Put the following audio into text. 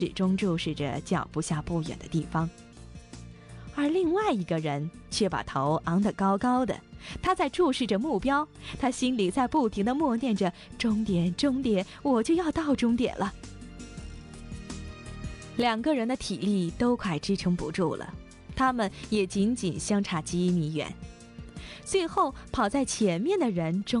始终注视着脚步下不远的地方。而另外一个人却把头昂得高高的，他在注视着目标，他心里在不停地默念着终点，终点，我就要到终点了。两个人的体力都快支撑不住了，他们也仅仅相差几米远。最后跑在前面的人终